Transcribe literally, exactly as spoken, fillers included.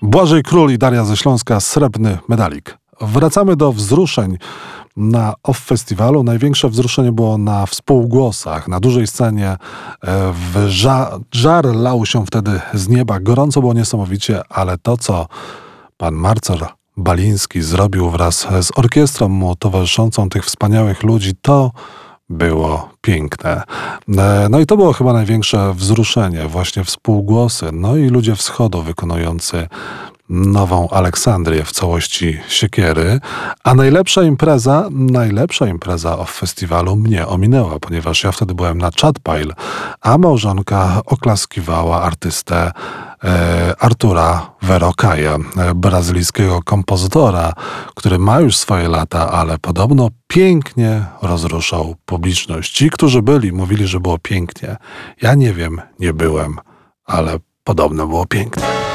Błażej Król i Daria ze Śląska, srebrny medalik. Wracamy do wzruszeń na Off Festiwalu. Największe wzruszenie było na Współgłosach, na dużej scenie. W ża- żar lał się wtedy z nieba. Gorąco było niesamowicie, ale to, co pan Marcel Baliński zrobił wraz z orkiestrą mu towarzyszącą tych wspaniałych ludzi, to było piękne. No i to było chyba największe wzruszenie, właśnie Współgłosy, no i ludzie Wschodu wykonujący Nową Aleksandrię w całości siekiery. A najlepsza impreza, najlepsza impreza Off Festiwalu mnie ominęła, ponieważ ja wtedy byłem na Chatpile, a małżonka oklaskiwała artystę e, Artura Verocaya, e, brazylijskiego kompozytora, który ma już swoje lata, ale podobno pięknie rozruszał publiczność. Ci, którzy byli, mówili, że było pięknie. Ja nie wiem, nie byłem, ale podobno było pięknie.